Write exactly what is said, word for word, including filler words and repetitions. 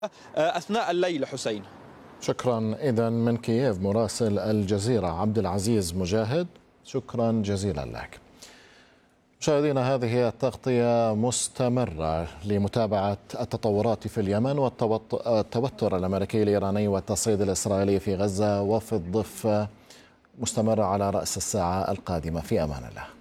أثناء الليل. حسين، شكرا. إذا من كييف مراسل الجزيرة عبد العزيز مجاهد، شكرا جزيلا لك. مشاهدينا، هذه التغطية مستمرة لمتابعة التطورات في اليمن والتوتر الأمريكي الإيراني والتصعيد الإسرائيلي في غزة، وفي الضفة مستمرة على رأس الساعة القادمة. في أمان الله.